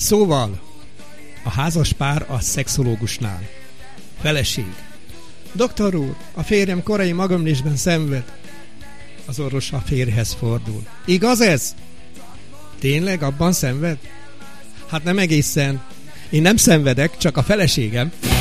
Szóval, a házas pár a szexológusnál. Feleség. Doktor úr, a férjem korai magömlésben szenved. Az orvos a férjhez fordul. Igaz ez? Tényleg abban szenved? Hát nem egészen. Én nem szenvedek, csak a feleségem.